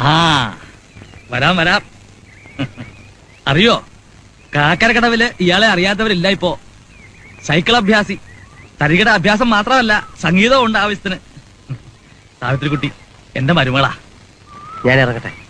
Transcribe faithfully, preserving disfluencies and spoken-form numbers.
ആ വരാം വരാം. അറിയോ, കാക്കരക്കടവില് ഇയാളെ അറിയാത്തവരില്ല ഇപ്പോ. സൈക്കിൾ അഭ്യാസി. തരികിട അഭ്യാസം മാത്രമല്ല, സംഗീതവും ഉണ്ട് ആവശ്യത്തിന്. സാവിത്രിക്കുട്ടി എന്റെ മരുമകളാ. ഞാൻ ഇറങ്ങട്ടെ.